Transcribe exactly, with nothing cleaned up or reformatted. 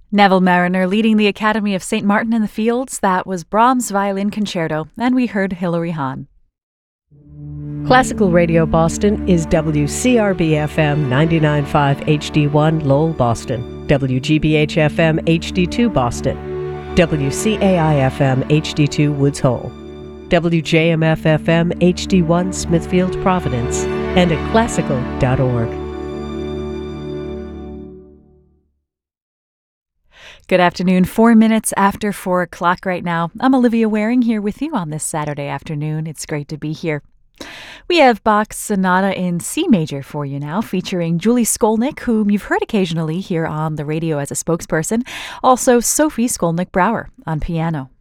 Neville Mariner leading the Academy of Saint Martin in the Fields. That was Brahms' Violin Concerto, and we heard Hilary Hahn. Classical Radio Boston is W C R B F M ninety-nine point five H D one Lowell, Boston, W G B H F M H D two Boston, W C A I F M H D two Woods Hole, W J M F F M H D one Smithfield, Providence, and at classical dot org. Good afternoon, four minutes after four o'clock right now. I'm Olivia Waring here with you on this Saturday afternoon. It's great to be here. We have Bach's Sonata in C major for you now, featuring Julie Skolnick, whom you've heard occasionally here on the radio as a spokesperson. Also, Sophie Skolnick-Brower on piano.